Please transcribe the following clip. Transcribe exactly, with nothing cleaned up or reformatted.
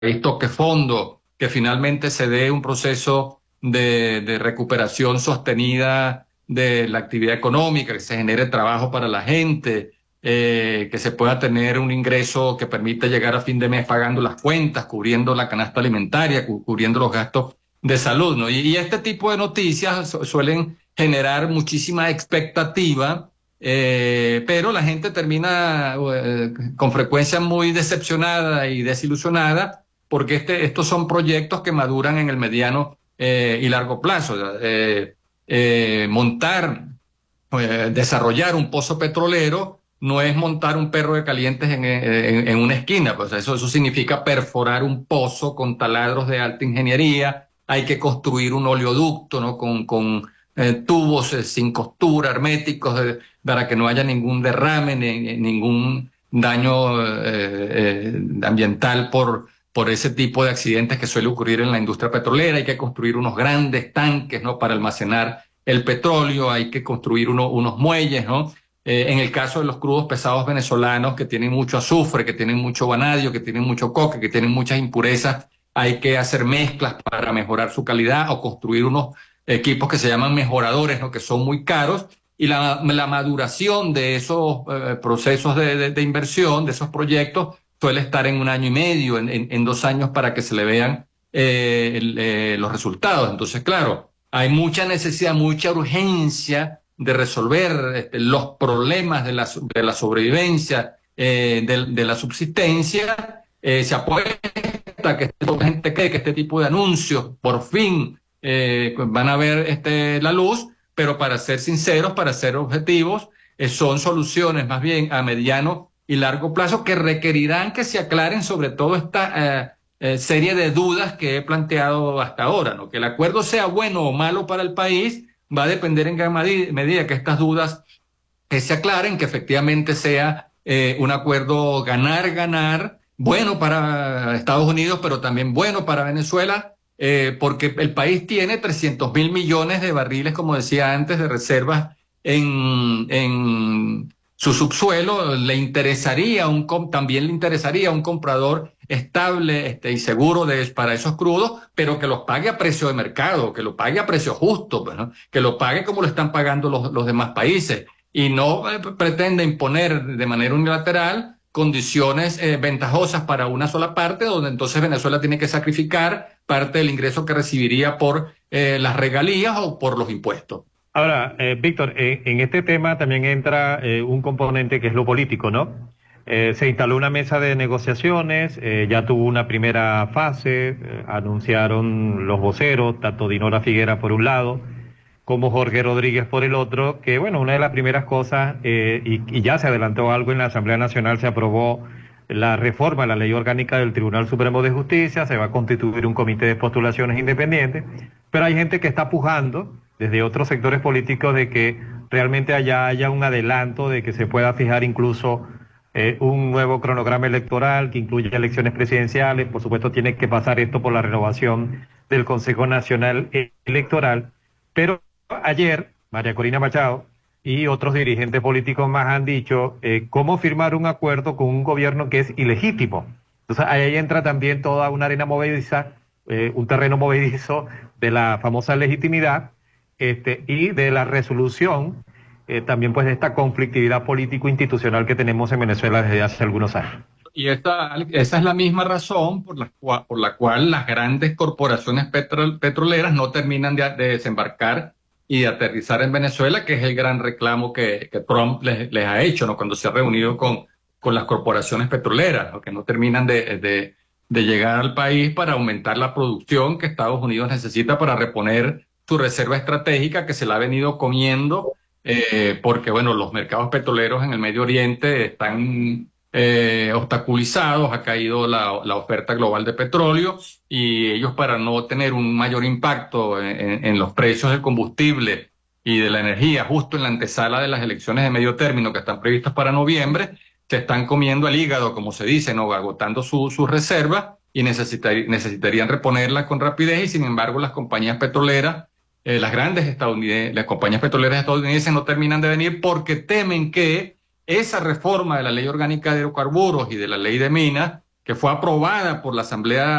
país toque fondo, que finalmente se dé un proceso de, de recuperación sostenida de la actividad económica, que se genere trabajo para la gente, eh, que se pueda tener un ingreso que permita llegar a fin de mes pagando las cuentas, cubriendo la canasta alimentaria, cu cubriendo los gastos de salud, ¿no? Y, y este tipo de noticias su suelen generar muchísima expectativa, eh, pero la gente termina eh, con frecuencia muy decepcionada y desilusionada porque este, estos son proyectos que maduran en el mediano eh, y largo plazo. Eh, eh, montar, eh, desarrollar un pozo petrolero no es montar un perro de calientes en, en, en una esquina, pues eso, eso significa perforar un pozo con taladros de alta ingeniería, hay que construir un oleoducto, ¿no? con, con eh, tubos eh, sin costura, herméticos, eh, para que no haya ningún derrame, ni, ningún daño eh, eh, ambiental por, por ese tipo de accidentes que suele ocurrir en la industria petrolera. Hay que construir unos grandes tanques, ¿no? para almacenar el petróleo, hay que construir uno, unos muelles, ¿no? Eh, en el caso de los crudos pesados venezolanos, que tienen mucho azufre, que tienen mucho vanadio, que tienen mucho coque, que tienen muchas impurezas, hay que hacer mezclas para mejorar su calidad o construir unos equipos que se llaman mejoradores, ¿no? que son muy caros, y la, la maduración de esos eh, procesos de, de, de inversión, de esos proyectos, suele estar en un año y medio, en, en, en dos años para que se le vean eh, el, eh, los resultados. Entonces, claro, hay mucha necesidad, mucha urgencia de resolver este, los problemas de la, de la sobrevivencia, eh, de, de la subsistencia. Eh, se apuesta que la gente cree que este tipo de anuncios por fin eh, van a ver este, la luz, pero para ser sinceros, para ser objetivos, eh, son soluciones más bien a mediano y largo plazo que requerirán que se aclaren sobre todo esta eh, eh, serie de dudas que he planteado hasta ahora, ¿no? Que el acuerdo sea bueno o malo para el país va a depender en gran medida que estas dudas que se aclaren, que efectivamente sea eh, un acuerdo ganar-ganar, bueno para Estados Unidos, pero también bueno para Venezuela, eh, porque el país tiene trescientos mil millones de barriles, como decía antes, de reservas en, en su subsuelo. Le interesaría un, también le interesaría un comprador estable este, y seguro de, para esos crudos, pero que los pague a precio de mercado, que lo pague a precio justo, pues, ¿no? Que lo pague como lo están pagando los, los demás países, y no eh, pretende imponer de manera unilateral condiciones eh, ventajosas para una sola parte, donde entonces Venezuela tiene que sacrificar parte del ingreso que recibiría por eh, las regalías o por los impuestos. Ahora, eh, Víctor, eh, en este tema también entra eh, un componente que es lo político, ¿no? Eh, se instaló una mesa de negociaciones, eh, ya tuvo una primera fase, eh, anunciaron los voceros, tanto Dinora Figuera por un lado, como Jorge Rodríguez por el otro, que bueno, una de las primeras cosas, eh, y, y ya se adelantó algo en la Asamblea Nacional, se aprobó la reforma a la Ley Orgánica del Tribunal Supremo de Justicia, se va a constituir un comité de postulaciones independiente, pero hay gente que está pujando desde otros sectores políticos de que realmente allá haya un adelanto, de que se pueda fijar incluso eh, un nuevo cronograma electoral que incluya elecciones presidenciales. Por supuesto tiene que pasar esto por la renovación del Consejo Nacional Electoral, pero ayer María Corina Machado y otros dirigentes políticos más han dicho eh, cómo firmar un acuerdo con un gobierno que es ilegítimo. Entonces ahí entra también toda una arena movediza, eh, un terreno movedizo de la famosa legitimidad este, y de la resolución eh, también pues de esta conflictividad político-institucional que tenemos en Venezuela desde hace algunos años. Y esta, esa es la misma razón por la, por la cual las grandes corporaciones petro, petroleras no terminan de, de desembarcar y de aterrizar en Venezuela, que es el gran reclamo que, que Trump les, les ha hecho, ¿no? Cuando se ha reunido con, con las corporaciones petroleras, ¿no? Que no terminan de, de, de llegar al país para aumentar la producción que Estados Unidos necesita para reponer su reserva estratégica que se la ha venido comiendo, eh, porque, bueno, los mercados petroleros en el Medio Oriente están eh, obstaculizados, ha caído la, la oferta global de petróleo, y ellos, para no tener un mayor impacto en, en los precios del combustible y de la energía justo en la antesala de las elecciones de medio término que están previstas para noviembre, se están comiendo el hígado, como se dice, ¿no? Agotando sus su reservas, y necesitar, necesitarían reponerlas con rapidez, y sin embargo las compañías petroleras, eh, las grandes estadounidenses, las compañías petroleras estadounidenses no terminan de venir porque temen que esa reforma de la Ley Orgánica de Hidrocarburos y de la Ley de Minas que fue aprobada por la Asamblea